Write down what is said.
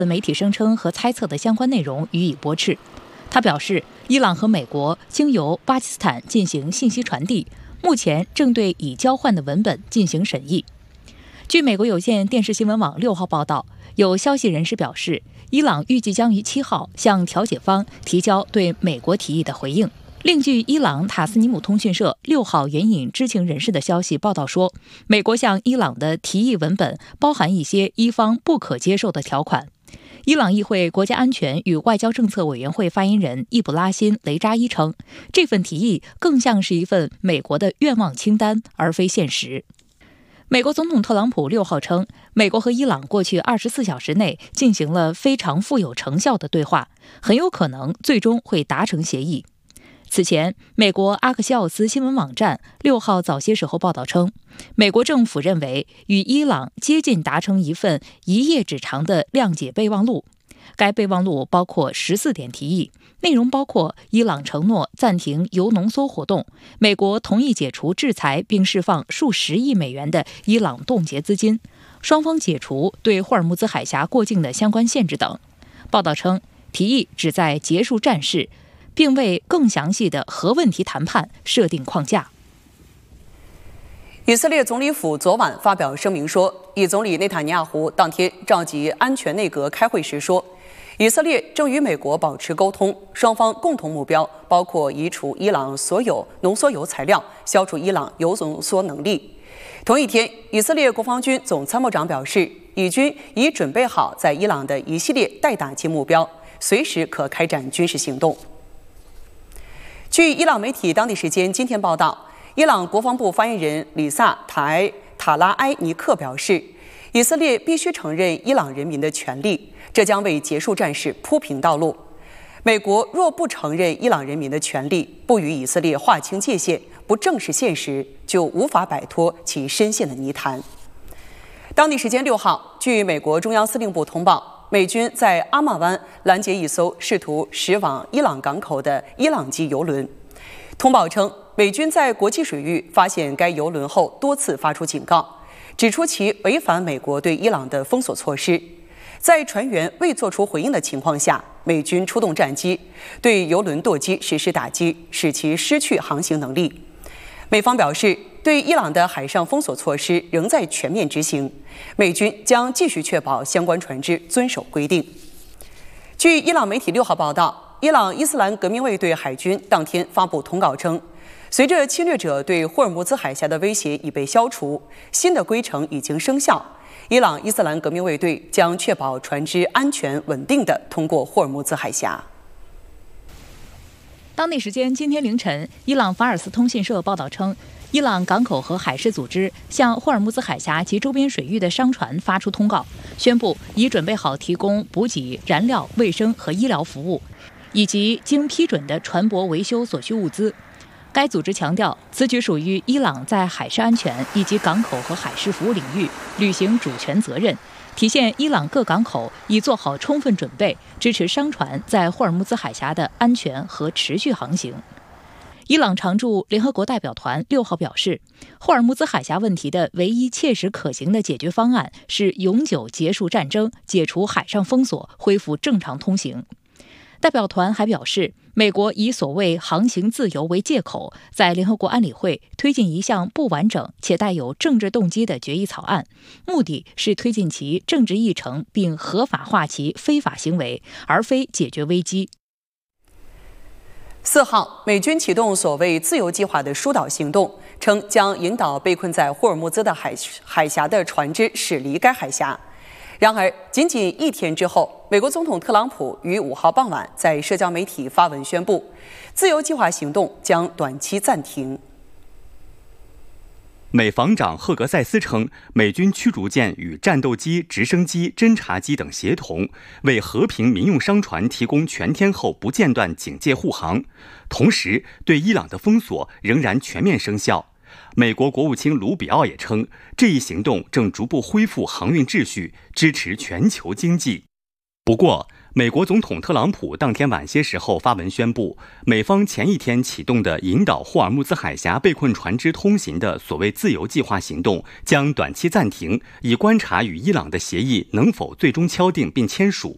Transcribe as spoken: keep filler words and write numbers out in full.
媒体声称和猜测的相关内容予以驳斥。他表示，伊朗和美国经由巴基斯坦进行信息传递，目前正对已交换的文本进行审议。据美国有线电视新闻网六号报道，有消息人士表示，伊朗预计将于七号向调解方提交对美国提议的回应。另据伊朗塔斯尼姆通讯社六号援引知情人士的消息报道说，美国向伊朗的提议文本包含一些伊方不可接受的条款。伊朗议会国家安全与外交政策委员会发言人易卜拉欣·雷扎伊称，这份提议更像是一份美国的愿望清单，而非现实。美国总统特朗普六号称，美国和伊朗过去二十四小时内进行了非常富有成效的对话，很有可能最终会达成协议。此前，美国阿克西奥斯新闻网站六号早些时候报道称，美国政府认为与伊朗接近达成一份一页纸长的谅解备忘录。该备忘录包括十四点提议，内容包括伊朗承诺暂停铀浓缩活动，美国同意解除制裁并释放数十亿美元的伊朗冻结资金，双方解除对霍尔木兹海峡过境的相关限制等。报道称，提议旨在结束战事，并为更详细的核问题谈判设定框架。 以色列总理府昨晚发表声明说，以总理内塔尼亚胡当天召集安全内阁开会时说，以色列正与美国保持沟通，双方共同目标包括移除伊朗所有浓缩铀材料，消除伊朗铀浓缩能力。同一天，以色列国防军总参谋长表示，以军已准备好在伊朗的一系列待打击目标，随时可开展军事行动。据伊朗媒体当地时间今天报道，伊朗国防部发言人里萨塔埃塔拉埃尼克表示，以色列必须承认伊朗人民的权利，这将为结束战事铺平道路。美国若不承认伊朗人民的权利，不与以色列划清界限，不正视现实，就无法摆脱其深陷的泥潭。当地时间六号，据美国中央司令部通报，美军在阿曼湾拦截一艘试图驶往伊朗港口的伊朗籍油轮。通报称，美军在国际水域发现该油轮后多次发出警告，指出其违反美国对伊朗的封锁措施。在船员未作出回应的情况下，美军出动战机对油轮舵机实施打击，使其失去航行能力。美方表示，对伊朗的海上封锁措施仍在全面执行，美军将继续确保相关船只遵守规定。据伊朗媒体六号报道，伊朗伊斯兰革命卫队海军当天发布通告称，随着侵略者对霍尔木兹海峡的威胁已被消除，新的规程已经生效，伊朗伊斯兰革命卫队将确保船只安全稳定地通过霍尔木兹海峡。 当地时间今天凌晨，伊朗法尔斯通讯社报道称，伊朗港口和海事组织向霍尔木兹海峡及周边水域的商船发出通告，宣布已准备好提供补给、燃料、卫生和医疗服务，以及经批准的船舶维修所需物资。该组织强调，此举属于伊朗在海事安全以及港口和海事服务领域履行主权责任，体现伊朗各港口已做好充分准备，支持商船在霍尔木兹海峡的安全和持续航行。伊朗常驻联合国代表团六号表示，霍尔木兹海峡问题的唯一切实可行的解决方案是永久结束战争，解除海上封锁，恢复正常通行。代表团还表示，美国以所谓航行自由为借口，在联合国安理会推进一项不完整且带有政治动机的决议草案，目的是推进其政治议程并合法化其非法行为，而非解决危机。 四号，美军启动所谓自由计划的疏导行动，称将引导被困在霍尔木兹的海海峡的船只驶离该海峡。然而，仅仅一天之后，美国总统特朗普于五号傍晚在社交媒体发文宣布，自由计划行动将短期暂停。 美防长赫格塞斯称，美军驱逐舰与战斗机、直升机、侦察机等协同，为和平民用商船提供全天候不间断警戒护航，同时对伊朗的封锁仍然全面生效。美国国务卿卢比奥也称，这一行动正逐步恢复航运秩序，支持全球经济。不过，美国总统特朗普当天晚些时候发文宣布，美方前一天启动的引导霍尔木兹海峡被困船只通行的所谓自由计划行动将短期暂停，以观察与伊朗的协议能否最终敲定并签署。